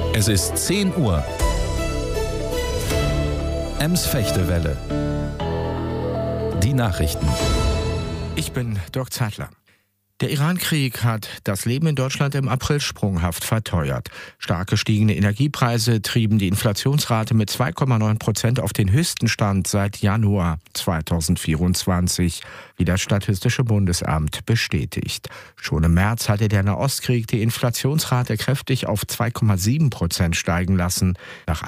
Es ist 10 Uhr. Ems-Fechtewelle. Die Nachrichten. Ich bin Dirk Zeitler. Der Iran-Krieg hat das Leben in Deutschland im April sprunghaft verteuert. Stark gestiegene Energiepreise trieben die Inflationsrate mit 2,9% auf den höchsten Stand seit Januar 2024, wie das Statistische Bundesamt bestätigt. Schon im März hatte der Nahostkrieg die Inflationsrate kräftig auf 2,7% steigen lassen, nach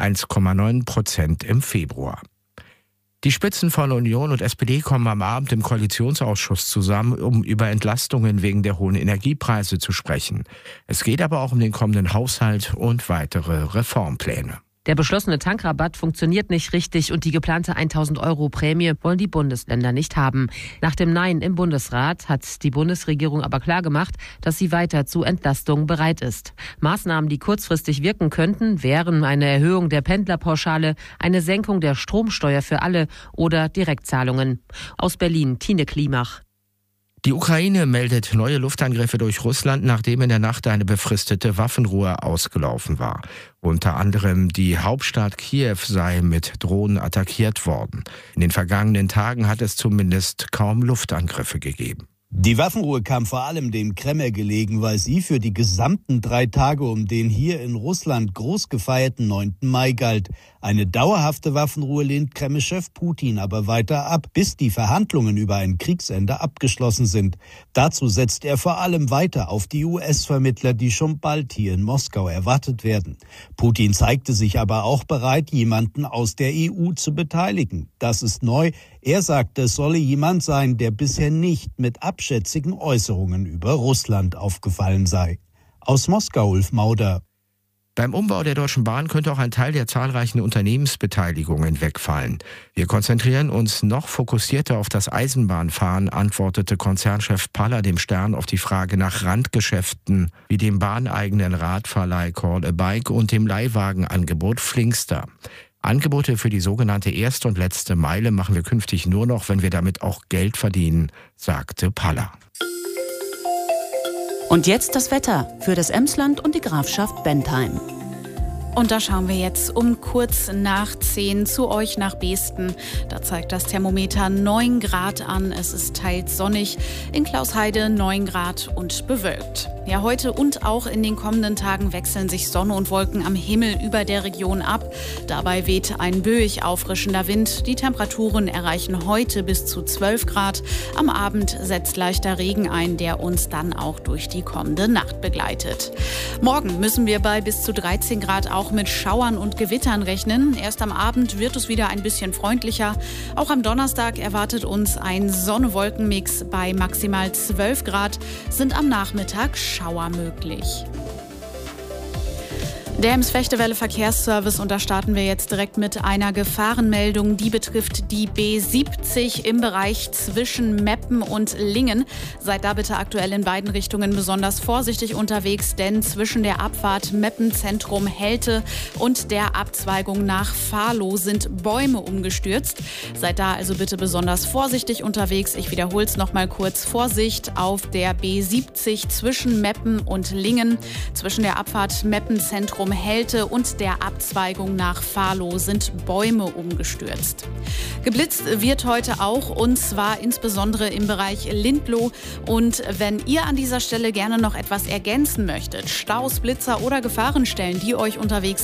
1,9% im Februar. Die Spitzen von Union und SPD kommen am Abend im Koalitionsausschuss zusammen, um über Entlastungen wegen der hohen Energiepreise zu sprechen. Es geht aber auch um den kommenden Haushalt und weitere Reformpläne. Der beschlossene Tankrabatt funktioniert nicht richtig und die geplante 1.000 € Prämie wollen die Bundesländer nicht haben. Nach dem Nein im Bundesrat hat die Bundesregierung aber klargemacht, dass sie weiter zu Entlastungen bereit ist. Maßnahmen, die kurzfristig wirken könnten, wären eine Erhöhung der Pendlerpauschale, eine Senkung der Stromsteuer für alle oder Direktzahlungen. Aus Berlin, Tine Klimach. Die Ukraine meldet neue Luftangriffe durch Russland, nachdem in der Nacht eine befristete Waffenruhe ausgelaufen war. Unter anderem die Hauptstadt Kiew sei mit Drohnen attackiert worden. In den vergangenen Tagen hat es zumindest kaum Luftangriffe gegeben. Die Waffenruhe kam vor allem dem Kreml gelegen, weil sie für die gesamten 3 Tage um den hier in Russland groß gefeierten 9. Mai galt. Eine dauerhafte Waffenruhe lehnt Kreml-Chef Putin aber weiter ab, bis die Verhandlungen über ein Kriegsende abgeschlossen sind. Dazu setzt er vor allem weiter auf die US-Vermittler, die schon bald hier in Moskau erwartet werden. Putin zeigte sich aber auch bereit, jemanden aus der EU zu beteiligen. Das ist neu. Er sagte, es solle jemand sein, der bisher nicht mit abschätzigen Äußerungen über Russland aufgefallen sei. Aus Moskau, Ulf Mauder. Beim Umbau der Deutschen Bahn könnte auch ein Teil der zahlreichen Unternehmensbeteiligungen wegfallen. Wir konzentrieren uns noch fokussierter auf das Eisenbahnfahren, antwortete Konzernchef Paller dem Stern auf die Frage nach Randgeschäften wie dem bahneigenen Radverleih Call a Bike und dem Leihwagenangebot Flinkster. Angebote für die sogenannte erste und letzte Meile machen wir künftig nur noch, wenn wir damit auch Geld verdienen, sagte Paller. Und jetzt das Wetter für das Emsland und die Grafschaft Bentheim. Und da schauen wir jetzt um kurz nach 10 zu euch nach Beesten. Da zeigt das Thermometer 9 Grad an. Es ist teils sonnig. In Klausheide 9 Grad und bewölkt. Ja, heute und auch in den kommenden Tagen wechseln sich Sonne und Wolken am Himmel über der Region ab. Dabei weht ein böig auffrischender Wind. Die Temperaturen erreichen heute bis zu 12 Grad. Am Abend setzt leichter Regen ein, der uns dann auch durch die kommende Nacht begleitet. Morgen müssen wir bei bis zu 13 Grad auch mit Schauern und Gewittern rechnen. Erst am Abend wird es wieder ein bisschen freundlicher. Auch am Donnerstag erwartet uns ein Sonne-Wolken-Mix. Bei maximal 12 Grad sind am Nachmittag Schauer möglich. Der Ems-Fechtewelle Verkehrsservice, und da starten wir jetzt direkt mit einer Gefahrenmeldung. Die betrifft die B70 im Bereich zwischen Meppen und Lingen. Seid da bitte aktuell in beiden Richtungen besonders vorsichtig unterwegs, denn zwischen der Abfahrt Meppenzentrum Helte und der Abzweigung nach Fahrloh sind Bäume umgestürzt. Seid da also bitte besonders vorsichtig unterwegs. Ich wiederhole es noch mal kurz. Vorsicht auf der B70 zwischen Meppen und Lingen. Zwischen der Abfahrt Meppenzentrum Helte und der Abzweigung nach Fahrloh sind Bäume umgestürzt. Geblitzt wird heute auch, und zwar insbesondere im Bereich Lindloh. Und wenn ihr an dieser Stelle gerne noch etwas ergänzen möchtet, Staus, Blitzer oder Gefahrenstellen, die euch unterwegs